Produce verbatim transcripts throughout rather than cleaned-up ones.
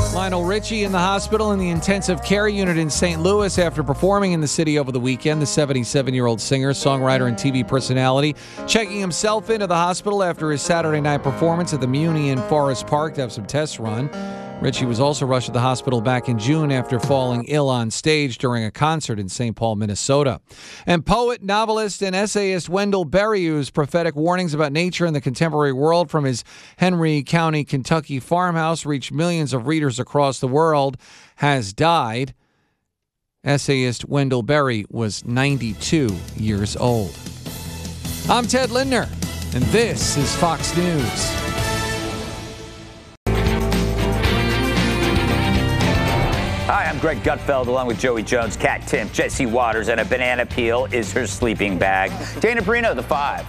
Lionel Richie in the hospital in the intensive care unit in Saint Louis after performing in the city over the weekend. The seventy-seven-year-old singer, songwriter, and T V personality checking himself into the hospital after his Saturday night performance at the Muni in Forest Park to have some tests run. Richie was also rushed to the hospital back in June after falling ill on stage during a concert in Saint Paul, Minnesota. And poet, novelist, and essayist Wendell Berry, whose prophetic warnings about nature and the contemporary world from his Henry County, Kentucky farmhouse reached millions of readers across the world, has died. Essayist Wendell Berry was ninety-two years old. I'm Ted Lindner, and this is Fox News. Hi, I'm Greg Gutfeld, along with Joey Jones, Kat Timpf, Jesse Waters, and a banana peel is her sleeping bag. Dana Perino, the five.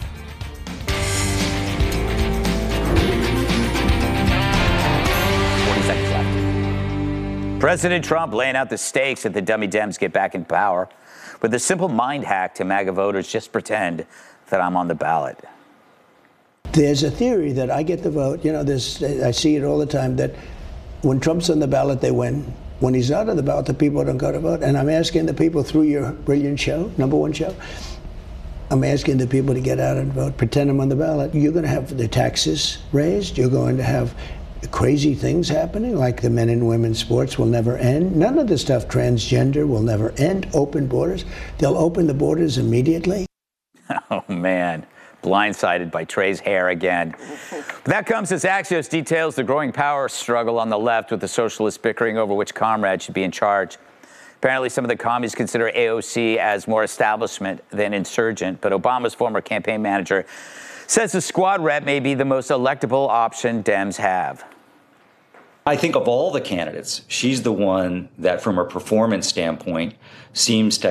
forty seconds left. President Trump laying out the stakes if the dummy Dems get back in power. With a simple mind hack to MAGA voters, just pretend that I'm on the ballot. There's a theory that I get the vote. You know, there's, I see it all the time, that when Trump's on the ballot, they win. When he's not on the ballot, the people don't go to vote. And I'm asking the people through your brilliant show, number one show, I'm asking the people to get out and vote, pretend I'm on the ballot. You're going to have the taxes raised. You're going to have crazy things happening, like the men and women's sports will never end. None of the stuff, transgender, will never end. Open borders. They'll open the borders immediately. Oh, man. Blindsided by Trey's hair again. But that comes as Axios details the growing power struggle on the left, with the socialists bickering over which comrade should be in charge. Apparently, some of the commies consider A O C as more establishment than insurgent, but Obama's former campaign manager says the squad rep may be the most electable option Dems have. I think of all the candidates, she's the one that, from a performance standpoint, seems to